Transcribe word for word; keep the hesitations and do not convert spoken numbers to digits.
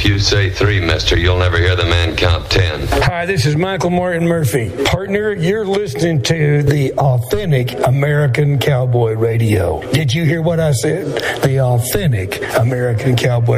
If you say three, mister, you'll never hear the man count ten. Hi, this is Michael Martin Murphy. Partner, you're listening to the authentic American Cowboy Radio. Did you hear what I said? The authentic American Cowboy